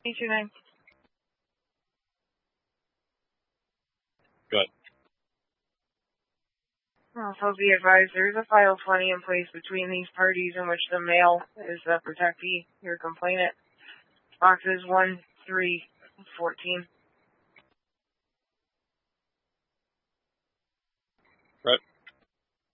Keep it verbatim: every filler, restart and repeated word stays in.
eight two nine. Good. Also be advised, there is a file twenty in place between these parties in which the male is the protectee, your complainant. Boxes one, three, fourteen. Right.